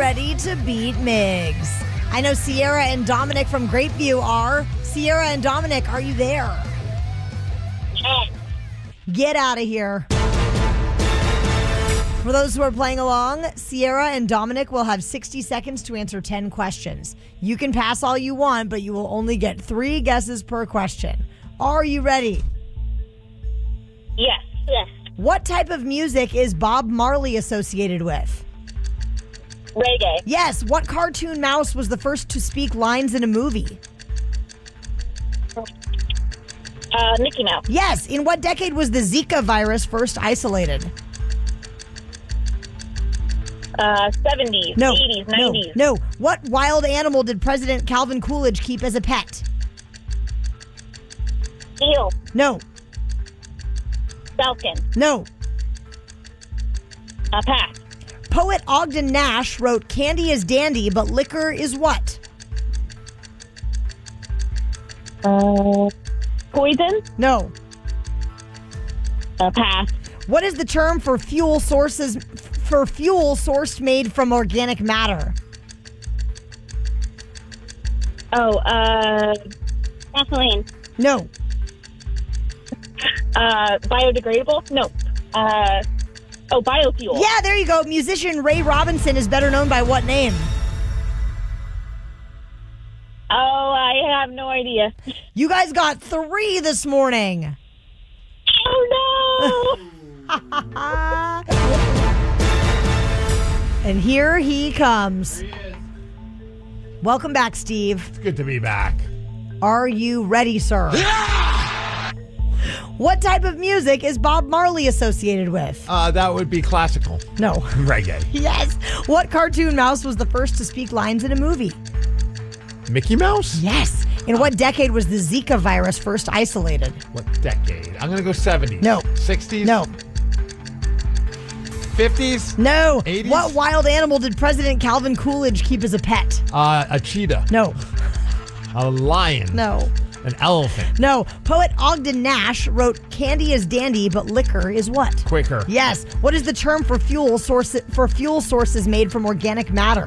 ready to beat Migs? I know Sierra and Dominic from Grapeview are. Sierra and Dominic, are you there? Yes. Get out of here. For those who are playing along, Sierra and Dominic will have 60 seconds to answer 10 questions. You can pass all you want, but you will only get 3 guesses per question. Are you ready? Yes. Yes. What type of music is Bob Marley associated with? Reggae. Yes. What cartoon mouse was the first to speak lines in a movie? Mickey Mouse. Yes. In what decade was the Zika virus first isolated? 70s, No. 80s, 90s. No. What wild animal did President Calvin Coolidge keep as a pet? Eel. No. Falcon. No. Pass. Poet Ogden Nash wrote, "Candy is dandy, but liquor is what?" Poison. No. Pass. What is the term for fuel sources sourced made from organic matter? Gasoline. No. Biodegradable? No. Biofuel. Yeah, there you go. Musician Ray Robinson is better known by what name? Oh, I have no idea. You guys got 3 this morning. Oh, no! And here he comes. Welcome back, Steve. It's good to be back. Are you ready, sir? What type of music is Bob Marley associated with? That would be classical. No. Reggae. Yes. What cartoon mouse was the first to speak lines in a movie? Mickey Mouse? Yes. In what decade was the Zika virus first isolated? What decade? I'm going to go 70s. No. 60s? No. 50s? No. 80s? What wild animal did President Calvin Coolidge keep as a pet? A cheetah. No. A lion. No. An elephant. No. Poet Ogden Nash wrote, "Candy is dandy, but liquor is what?" Quicker. Yes. What is the term for fuel sources made from organic matter?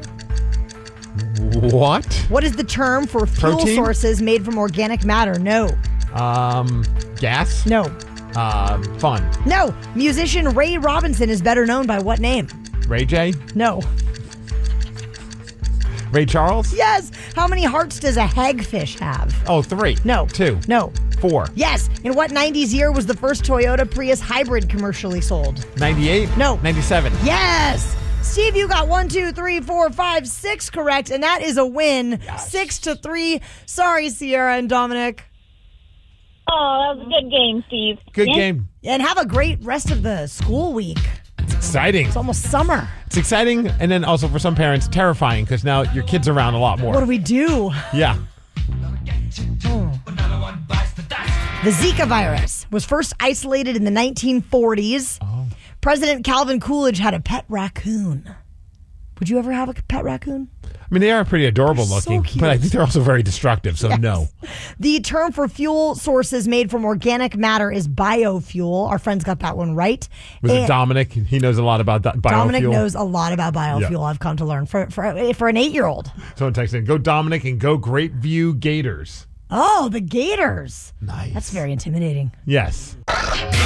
What? What is the term for fuel Protein? sources made from organic matter? No. Gas? No. Fun. No. Musician Ray Robinson is better known by what name? Ray J? No. Ray Charles? Yes. How many hearts does a hagfish have? Oh, 3. No. 2. No. 4. Yes. In what 90s year was the first Toyota Prius hybrid commercially sold? 98? No. 97. Yes. Steve, you got 1, 2, 3, 4, 5, 6 correct, and that is a win. Yes. 6-3. Sorry, Sierra and Dominic. Oh, that was a good game, Steve. Good game. And have a great rest of the school week. It's exciting. It's almost summer. It's exciting, and then also for some parents, terrifying, because now your kid's around a lot more. What do we do? Yeah. The Zika virus was first isolated in the 1940s. Oh. President Calvin Coolidge had a pet raccoon. Would you ever have a pet raccoon? I mean, they are pretty adorable They're so looking, cute. but I think they're also very destructive, so no. The term for fuel sources made from organic matter is biofuel. Our friends got that one right. Was it And Dominic? He knows a lot about biofuel. Dominic knows a lot about biofuel, Yeah. I've come to learn, for an 8-year-old. Someone texted in, go Dominic and go Grapeview Gators. Oh, the Gators. Nice. That's very intimidating. Yes.